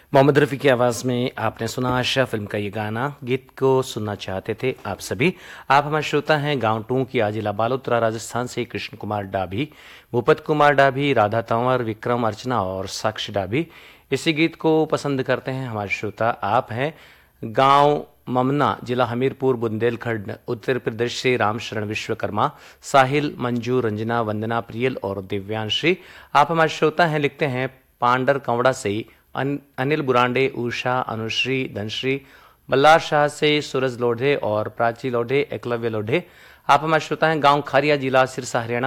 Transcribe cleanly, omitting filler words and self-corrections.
मोहम्मद रफ़ी की आवाज़ में आपने सुना आशा फिल्म का ये गाना। गीत को सुनना चाहते थे आप सभी। आप हमारे श्रोता हैं गांव टू की जिला बालोतरा राजस्थान से कृष्ण कुमार डाभी, भूपत कुमार डाभी, राधा तंवर, विक्रम, अर्चना और साक्षी डाभी। इसी गीत को पसंद करते हैं हमारे श्रोता आप हैं गांव ममना, जिला हमीरपुर, बुंदेलखंड, उत्तर प्रदेश से रामशरण विश्वकर्मा, साहिल, मंजू, रंजना, वंदना, प्रियल और दिव्यांशी। आप हमारे श्रोता हैं, लिखते हैं पांडर कंवड़ा से अनिल बुरांडे, उषा, अनुश्री, धनश्री, मल्लार शाह से सूरज लोढ़े और प्राची लोढ़े, एकलव्य लोढ़े। आप हमारे श्रोता हैं गांव खारिया, जिला सिरसा, हरियाणा